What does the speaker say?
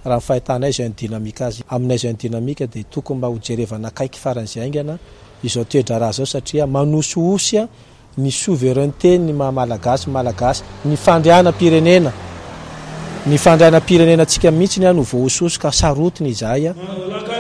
raha fahitanay zay dynamika azy aminay zay dynamika dia tokony mba hojerevana akaiky faran'izay aingana izao toedra raha zao satria manosoosy ny souveraineté ny malagasy ny fandriana-pirenena tsika mihitsy ny ano voahososo ka sarotiny izay